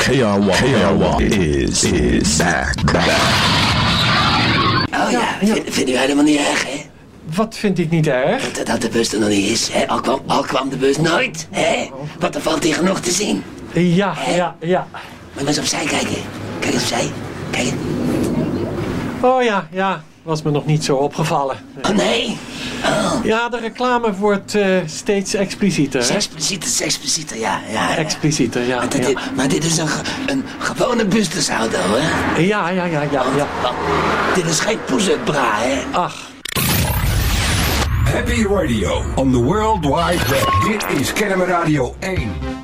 KR1 is back. Oh ja, vindt u helemaal niet erg, hè? Wat vind ik niet erg? Dat de bus er nog niet is, hè? Al kwam de bus nooit, hè? Want er valt hier genoeg te zien. Ja. Maar eens opzij kijken. Kijk eens opzij. Kijk. Oh ja. Was me nog niet zo opgevallen. Oh nee? Oh. Ja, de reclame wordt steeds explicieter. Explicieter, ja. Explicieter, ja. Maar dit is een gewone busjesauto, hè? Ja. Dit is geen push-up bra, hè? Ach. Happy Radio on the World Wide Web. Dit is Kennemer Radio 1.